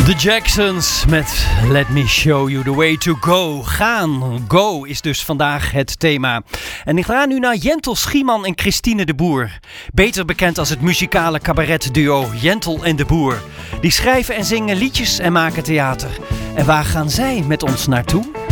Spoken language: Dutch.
The Jacksons met Let Me Show You The Way To Go. Gaan, go is dus vandaag het thema. En ik ga nu naar Jentel Schieman en Christine de Boer. Beter bekend als het muzikale cabaretduo Jentel en de Boer. Die schrijven en zingen liedjes en maken theater. En waar gaan zij met ons naartoe?